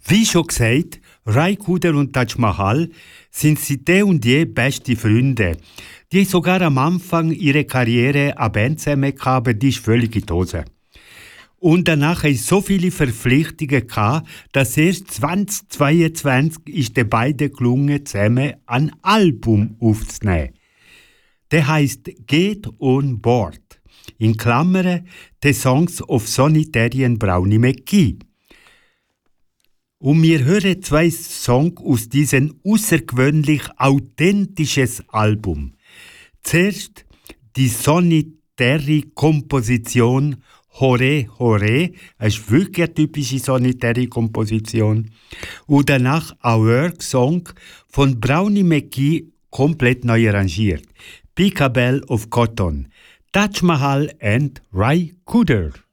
Wie schon gesagt, Rai Kuder und Taj Mahal sind seitdem und je beste Freunde. Die sogar am Anfang ihrer Karriere eine Band zusammen hatten, aber die ist völlig in die Hose. Und danach hatte es so viele Verpflichtungen gehabt, dass erst 2022 ist den beiden gelungen, zusammen ein Album aufzunehmen. Der heisst «Get on Board». In Klammern «The Songs of Sonitarian Brownie McGee». Und wir hören 2 Songs aus diesem außergewöhnlich authentischen Album. Zuerst die Sonitary Komposition «Hore Hore», das ist wirklich eine typische Sonitary Komposition. Und danach ein Work-Song von Brownie McGee, komplett neu arrangiert. «Peekaboo of Cotton», Taj Mahal and Rai Kuder.